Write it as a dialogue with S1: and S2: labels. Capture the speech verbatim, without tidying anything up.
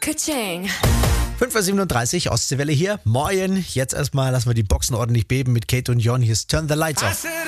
S1: Ka-ching.
S2: fünf Uhr siebenunddreißig, Ostseewelle hier. Moin. Jetzt erstmal lassen wir die Boxen ordentlich beben mit Kate und Jon. Hier ist Turn the Lights Off.